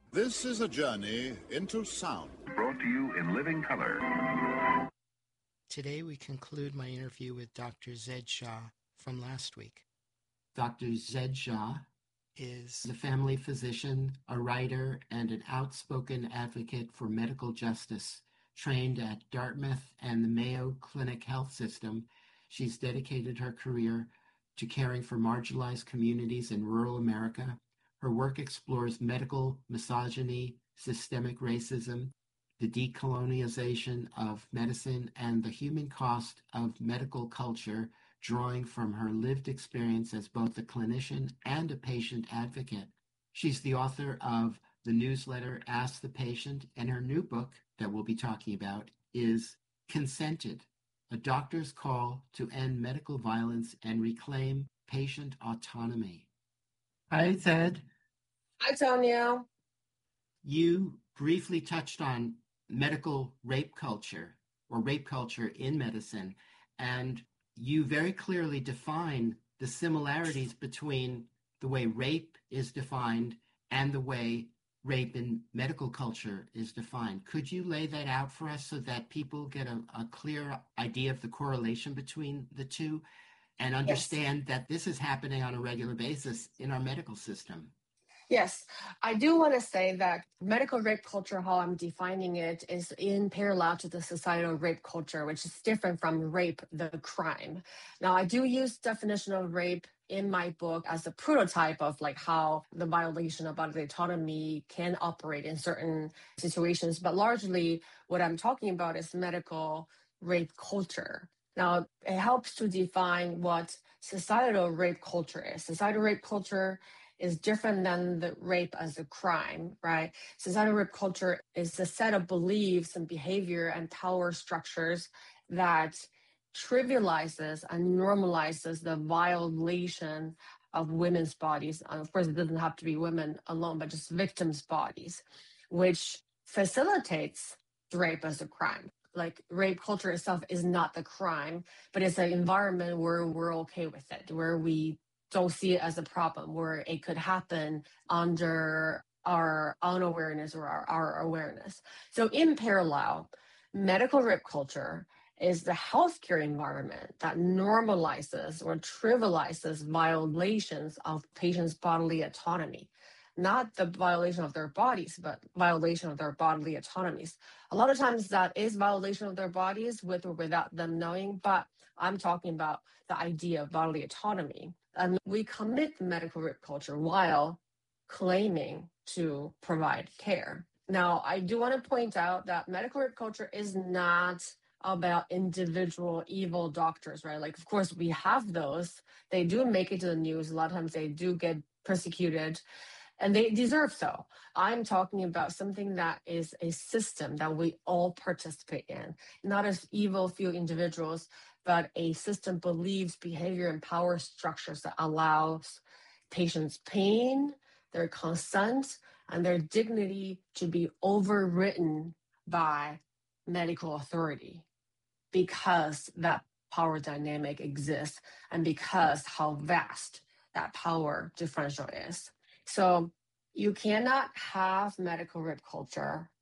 This is a journey into sound. Brought to you in living color. Today we conclude my interview with Dr. Zed Shah from last week. Dr. Zed Shah is a family physician, a writer, and an outspoken advocate for medical justice. Trained at Dartmouth and the Mayo Clinic Health System, she's dedicated her career to caring for marginalized communities in rural America. Her work explores medical misogyny, systemic racism, the decolonization of medicine, and the human cost of medical culture, drawing from her lived experience as both a clinician and a patient advocate. She's the author of the newsletter Ask the Patient, and her new book that we'll be talking about is Consented, a doctor's call to end medical violence and reclaim patient autonomy. Hi, Zed. Hi, Tonio. You briefly touched on medical rape culture or rape culture in medicine, and you very clearly define the similarities between the way rape is defined and the way rape in medical culture is defined. Could you lay that out for us so that people get a clear idea of the correlation between the two and understand that this is happening on a regular basis in our medical system? Yes, I do want to say that medical rape culture, how I'm defining it, is in parallel to the societal rape culture, which is different from rape, the crime. Now, I do use definition of rape in my book as a prototype of like how the violation of bodily autonomy can operate in certain situations. But largely what I'm talking about is medical rape culture. Now, it helps to define what societal rape culture is. Societal rape culture is different than the rape as a crime, right? Societal rape culture is a set of beliefs and behavior and power structures that trivializes and normalizes the violation of women's bodies. And of course, it doesn't have to be women alone, but just victims' bodies, which facilitates rape as a crime. Like rape culture itself is not the crime, but it's an environment where we're okay with it, where we don't see it as a problem, where it could happen under our unawareness or our awareness. So in parallel, medical rape culture is the healthcare environment that normalizes or trivializes violations of patients' bodily autonomy. Not the violation of their bodies, but violation of their bodily autonomies. A lot of times that is violation of their bodies with or without them knowing, but I'm talking about the idea of bodily autonomy. And we commit medical rape culture while claiming to provide care. Now, I do want to point out that medical rape culture is not about individual evil doctors, right? Like, of course, we have those. They do make it to the news. A lot of times they do get persecuted, and they deserve so. I'm talking about something that is a system that we all participate in, not as evil few individuals, but a system believes behavior and power structures that allows patients' pain, their consent, and their dignity to be overwritten by medical authority because that power dynamic exists and because how vast that power differential is. So you cannot have medical rape culture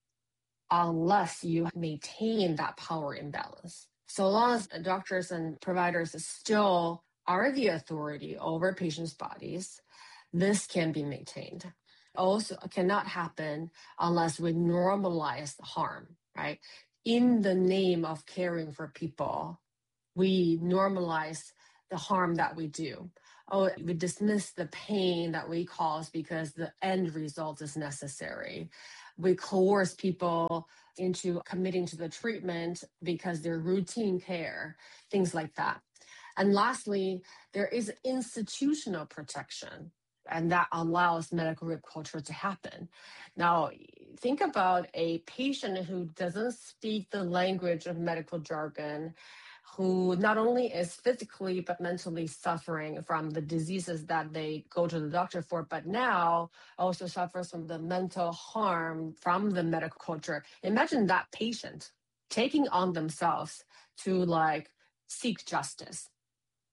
unless you maintain that power imbalance. So long as doctors and providers still are the authority over patients' bodies, this can be maintained. Also cannot happen unless we normalize the harm, right? In the name of caring for people, we normalize the harm that we do. Oh, we dismiss the pain that we cause because the end result is necessary. We coerce people into committing to the treatment because they're routine care, things like that. And lastly, there is institutional protection, and that allows medical rape culture to happen. Now, think about a patient who doesn't speak the language of medical jargon, who not only is physically but mentally suffering from the diseases that they go to the doctor for, but now also suffers from the mental harm from the medical culture. Imagine that patient taking on themselves to seek justice.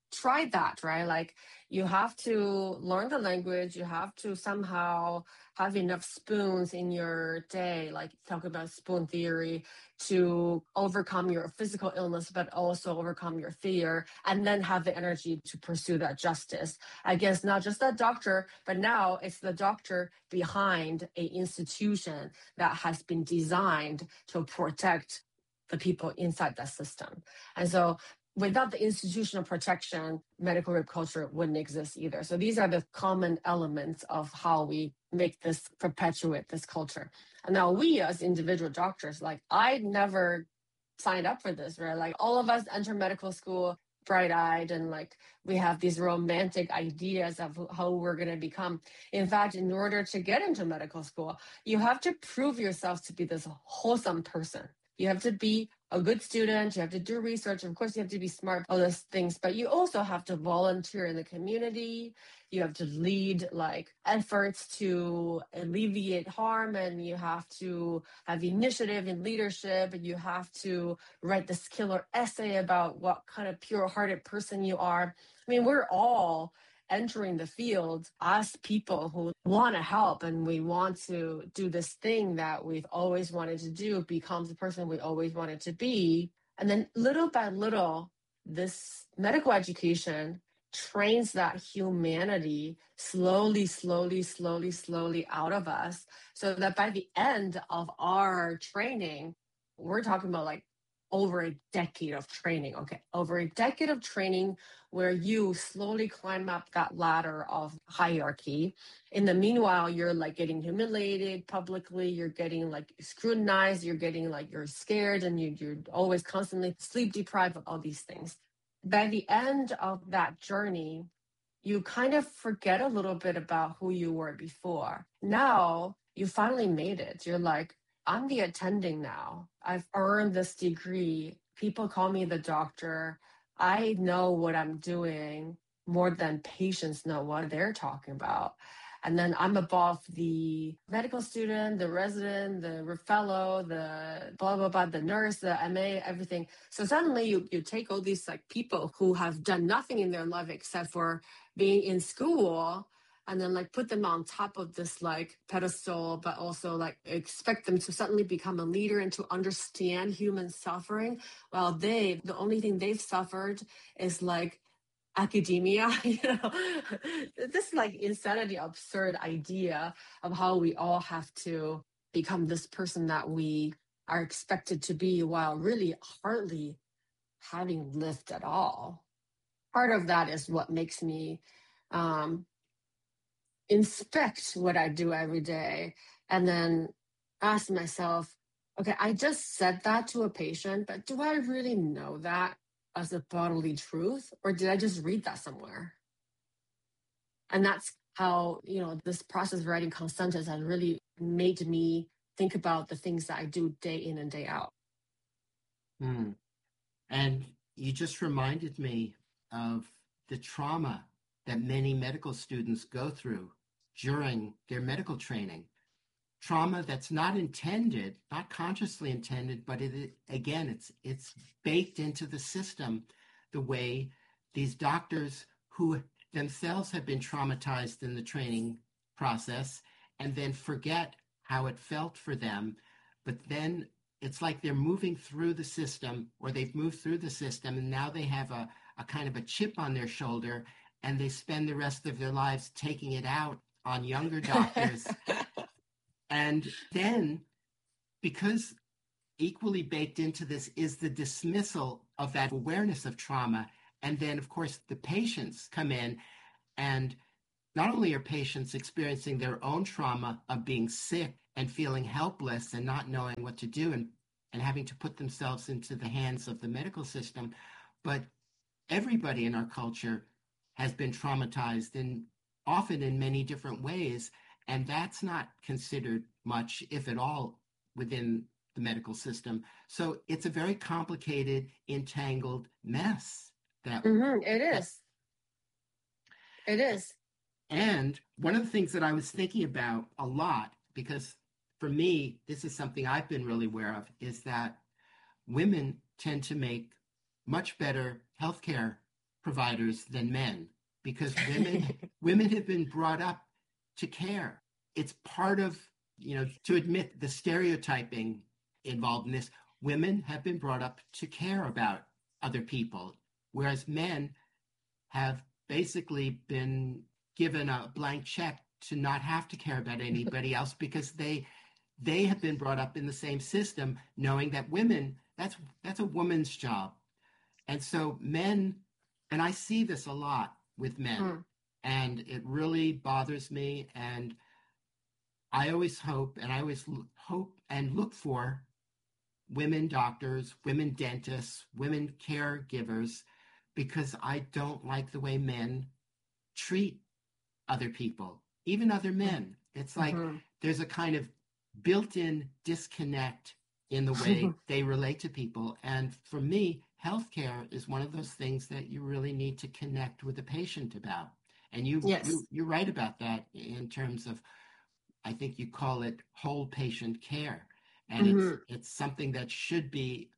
try that, right? Like you have to learn the language, you have to somehow have enough spoons in your day, like talk about spoon theory, to overcome your physical illness, but also overcome your fear, and then have the energy to pursue that justice against not just that doctor, but now it's the doctor behind a institution that has been designed to protect the people inside that system. And so without the institutional protection, medical rape culture wouldn't exist either. So these are the common elements of how we make this, perpetuate this culture. And now we as individual doctors, like I never signed up for this, right? Like all of us enter medical school bright-eyed, and like we have these romantic ideas of how we're going to become. In fact, in order to get into medical school, you have to prove yourself to be this wholesome person. You have to be a good student, you have to do research, of course you have to be smart, all those things, but you also have to volunteer in the community, you have to lead like efforts to alleviate harm, and you have to have initiative and leadership, and you have to write this killer essay about what kind of pure-hearted person you are. I mean, we're all entering the field as people who want to help, and we want to do this thing that we've always wanted to do, become the person we always wanted to be. And then little by little, this medical education trains that humanity slowly out of us, so that by the end of our training, we're talking about like over a decade of training, okay? Over a decade of training where you slowly climb up that ladder of hierarchy. In the meanwhile, you're like getting humiliated publicly, you're getting like scrutinized, you're getting like you're scared, and you're always constantly sleep deprived of all these things. By the end of that journey, you kind of forget a little bit about who you were before. Now you finally made it. You're like, I'm the attending now. I've earned this degree. People call me the doctor. I know what I'm doing more than patients know what they're talking about. And then I'm above the medical student, the resident, the fellow, the blah, blah, blah, the nurse, the MA, everything. So suddenly you take all these like people who have done nothing in their life except for being in school, and then like put them on top of this like pedestal, but also like expect them to suddenly become a leader and to understand human suffering, while the only thing they've suffered is like academia. This like insanity, absurd idea of how we all have to become this person that we are expected to be, while really hardly having lived at all. Part of that is what makes me inspect what I do every day, and then ask myself, okay, I just said that to a patient, but do I really know that as a bodily truth, or did I just read that somewhere? And that's how, this process of writing Constantes has really made me think about the things that I do day in and day out. And you just reminded me of the trauma that many medical students go through during their medical training. Trauma that's not intended, not consciously intended, but it's baked into the system, the way these doctors who themselves have been traumatized in the training process and then forget how it felt for them. But then it's like they're moving through the system, or they've moved through the system, and now they have a kind of a chip on their shoulder, and they spend the rest of their lives taking it out on younger doctors. And then, because equally baked into this is the dismissal of that awareness of trauma. And then, of course, the patients come in, and not only are patients experiencing their own trauma of being sick and feeling helpless and not knowing what to do, and having to put themselves into the hands of the medical system, but everybody in our culture has been traumatized, and often in many different ways. And that's not considered much, if at all, within the medical system. So it's a very complicated, entangled mess. It is. It is. And one of the things that I was thinking about a lot, because for me, this is something I've been really aware of, is that women tend to make much better healthcare providers than men, because women have been brought up to care. It's part of, to admit the stereotyping involved in this, women have been brought up to care about other people, whereas men have basically been given a blank check to not have to care about anybody else, because they have been brought up in the same system, knowing that women, that's a woman's job. And so men, and I see this a lot with men, and it really bothers me. And I always hope and look for women doctors, women dentists, women caregivers, because I don't like the way men treat other people, even other men. It's like there's a kind of built-in disconnect in the way they relate to people. And for me, healthcare is one of those things that you really need to connect with the patient about. And you're right about that in terms of, I think you call it whole patient care. And it's something that should be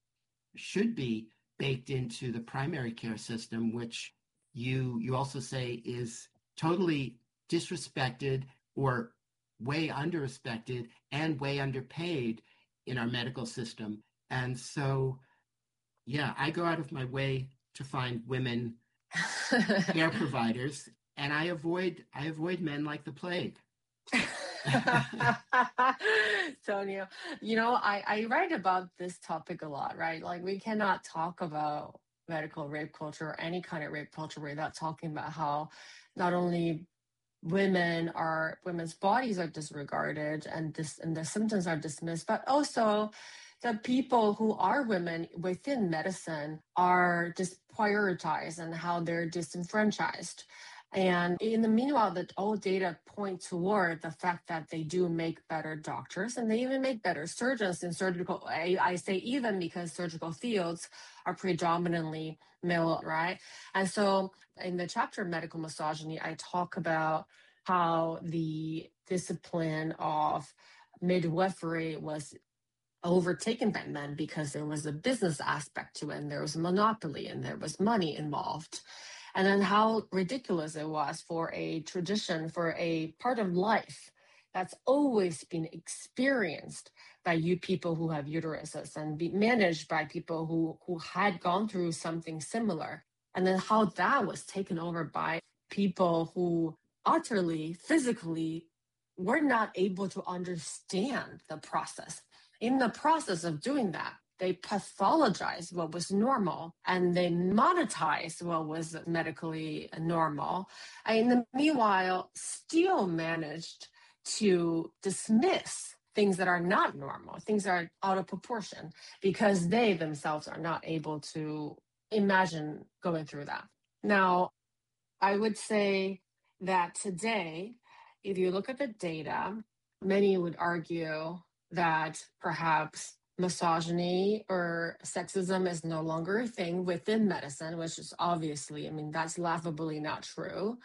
baked into the primary care system, which you also say is totally disrespected or way underrespected and way underpaid in our medical system. And so, I go out of my way to find women care providers, and I avoid men like the plague. Sonia, I write about this topic a lot, right? Like, we cannot talk about medical rape culture or any kind of rape culture without talking about how not only women's bodies are disregarded and the symptoms are dismissed, but also the people who are women within medicine are just prioritized and how they're disenfranchised. And in the meanwhile, all data point toward the fact that they do make better doctors, and they even make better surgeons in surgical. I say even because surgical fields are predominantly male, right? And so in the chapter Medical Misogyny, I talk about how the discipline of midwifery was overtaken by men because there was a business aspect to it, and there was a monopoly, and there was money involved. And then how ridiculous it was for a tradition, for a part of life that's always been experienced by you people who have uteruses and be managed by people who had gone through something similar. And then how that was taken over by people who utterly, physically were not able to understand the process. In the process of doing that, they pathologized what was normal and they monetized what was medically normal. And in the meanwhile, still managed to dismiss things that are not normal, things that are out of proportion, because they themselves are not able to imagine going through that. Now, I would say that today, if you look at the data, many would argue that perhaps misogyny or sexism is no longer a thing within medicine, which is obviously, that's laughably not true.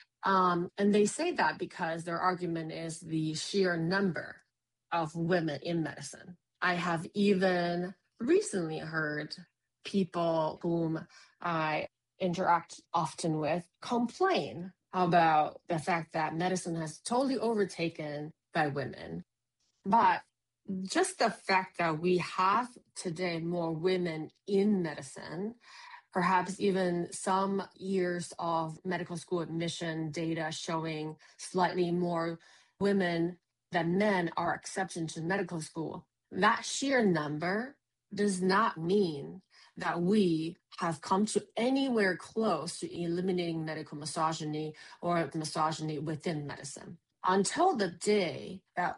And they say that because their argument is the sheer number of women in medicine. I have even recently heard people whom I interact often with complain about the fact that medicine has totally overtaken by women. But just the fact that we have today more women in medicine, perhaps even some years of medical school admission data showing slightly more women than men are accepted to medical school, that sheer number does not mean that we have come to anywhere close to eliminating medical misogyny or misogyny within medicine. Until the day that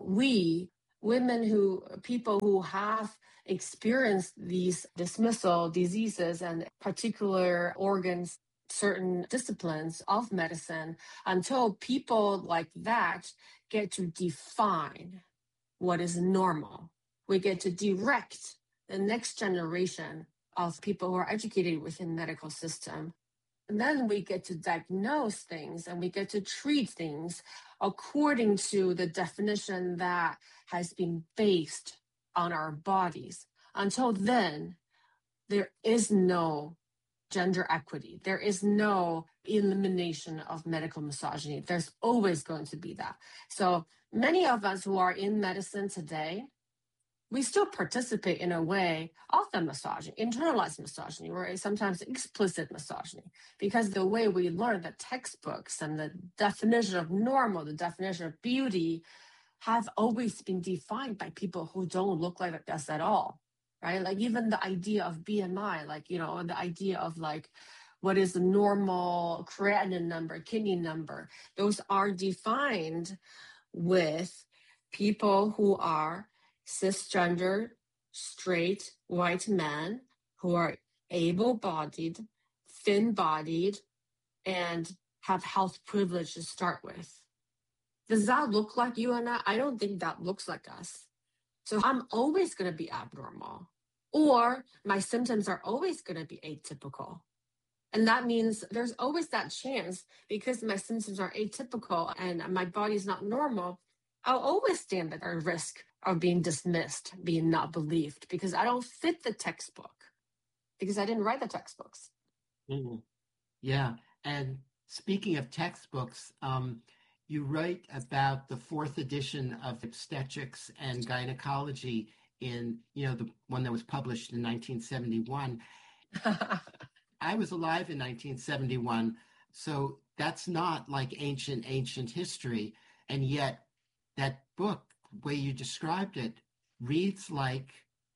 people who have experienced these dismissal diseases and particular organs, certain disciplines of medicine, until people like that get to define what is normal, we get to direct the next generation of people who are educated within medical system. And then we get to diagnose things and we get to treat things according to the definition that has been based on our bodies. Until then, there is no gender equity. There is no elimination of medical misogyny. There's always going to be that. So many of us who are in medicine today, we still participate in a way of the misogyny, internalized misogyny, or sometimes explicit misogyny, because the way we learn the textbooks and the definition of normal, the definition of beauty have always been defined by people who don't look like us at all, right? Like even the idea of BMI, like, you know, the idea of like, what is the normal creatinine number, kidney number, those are defined with people who are cisgender, straight, white men who are able-bodied, thin-bodied, and have health privilege to start with. Does that look like you and I? I don't think that looks like us. So I'm always going to be abnormal, or my symptoms are always going to be atypical. And that means there's always that chance, because my symptoms are atypical and my body's not normal, I'll always stand at a risk of being dismissed, being not believed, because I don't fit the textbook, because I didn't write the textbooks. Mm-hmm. Yeah. And speaking of textbooks, you write about the fourth edition of Obstetrics and Gynecology in, you know, the one that was published in 1971. I was alive in 1971, so that's not like ancient history. And yet that book, the way you described it, reads like,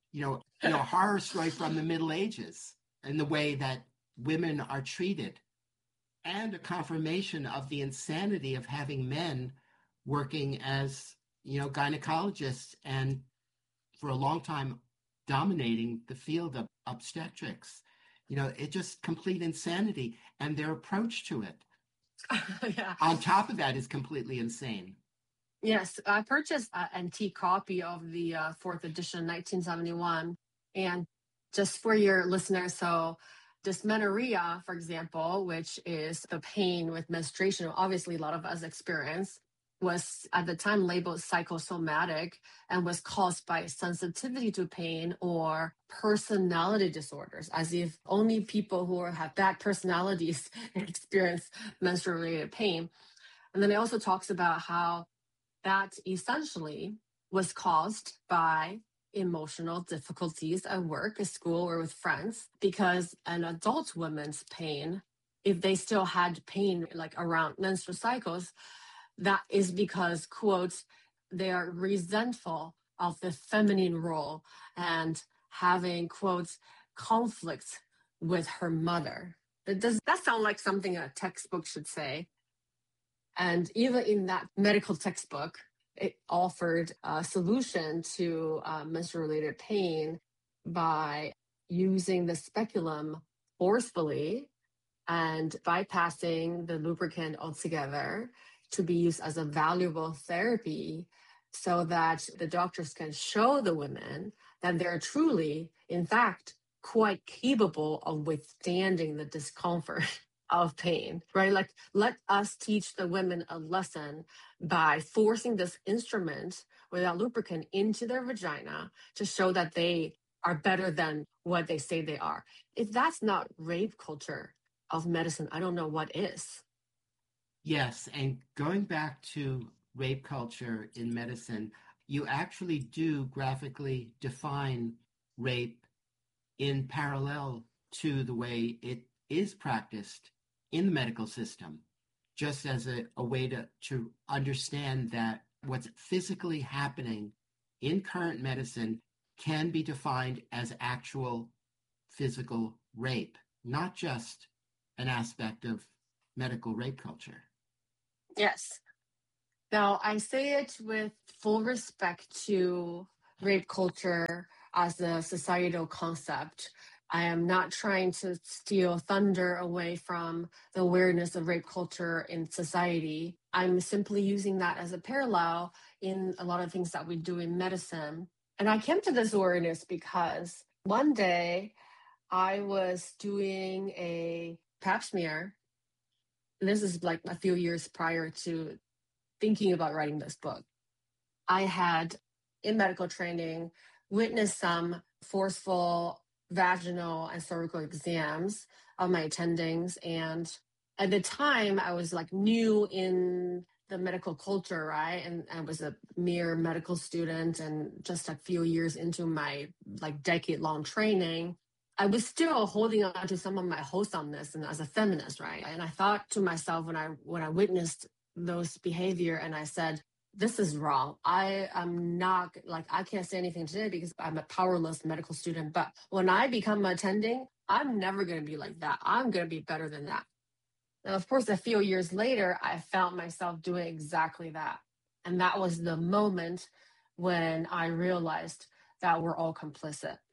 a horror story from the Middle Ages in the way that women are treated, and a confirmation of the insanity of having men working as, gynecologists, and for a long time dominating the field of obstetrics. It's just complete insanity, and their approach to it, Yeah. on top of that, is completely insane. Yes, I purchased an antique copy of the fourth edition, 1971. And just for your listeners, so dysmenorrhea, for example, which is the pain with menstruation, obviously a lot of us experience, was at the time labeled psychosomatic and was caused by sensitivity to pain or personality disorders, as if only people who have bad personalities experience menstrual-related pain. And then it also talks about how that essentially was caused by emotional difficulties at work, at school, or with friends, because an adult woman's pain, if they still had pain like around menstrual cycles, that is because, quote, they are resentful of the feminine role and having, quote, conflicts with her mother. Does that sound like something a textbook should say? And even in that medical textbook, it offered a solution to menstrual-related pain by using the speculum forcefully and bypassing the lubricant altogether to be used as a valuable therapy, so that the doctors can show the women that they're truly, in fact, quite capable of withstanding the discomfort of pain, right? Like, let us teach the women a lesson by forcing this instrument without lubricant into their vagina to show that they are better than what they say they are. If that's not rape culture of medicine, I don't know what is. Yes, and going back to rape culture in medicine, you actually do graphically define rape in parallel to the way it is practiced in the medical system, just as a way to understand that what's physically happening in current medicine can be defined as actual physical rape, not just an aspect of medical rape culture. Yes. Now, I say it with full respect to rape culture as a societal concept. I am not trying to steal thunder away from the awareness of rape culture in society. I'm simply using that as a parallel in a lot of things that we do in medicine. And I came to this awareness because one day I was doing a pap smear. This is like a few years prior to thinking about writing this book. I had, in medical training, witnessed some forceful vaginal and cervical exams of my attendings. And at the time, I was like new in the medical culture, right? And I was a mere medical student and just a few years into my like decade-long training. I was still holding on to some of my wholesomeness and as a feminist, right? And I thought to myself when I witnessed those behavior and I said, this is wrong. I am not like, I can't say anything today because I'm a powerless medical student. But when I become attending, I'm never going to be like that. I'm going to be better than that. Now, of course, a few years later, I found myself doing exactly that. And that was the moment when I realized that we're all complicit.